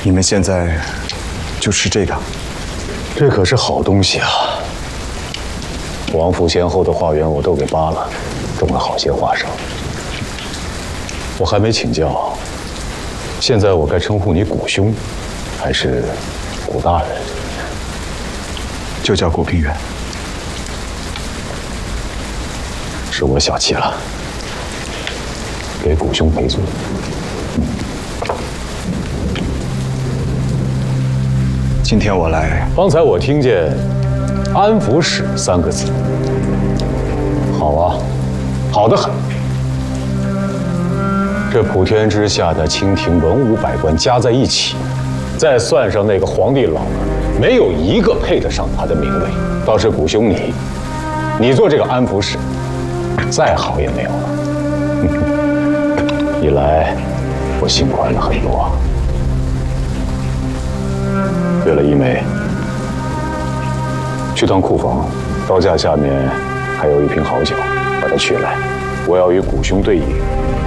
你们现在就吃这个？ 这可是好东西啊！王府先后的花园我都给扒了，种了好些花生。我还没请教，现在我该称呼你谷兄，还是谷大人？ 就叫谷平原。 是我小气了，给谷兄赔罪。 今天我来， 刚才我听见“安抚使”3个字，好啊，好得很。这普天之下的清廷文武百官加在一起，再算上那个皇帝老儿，没有一个配得上他的名位。倒是谷兄你做这个安抚使，再好也没有了。一来，我心宽了很多。对了，一梅，去趟库房，刀架下面还有一瓶好酒，把它取来，我要与谷兄对饮。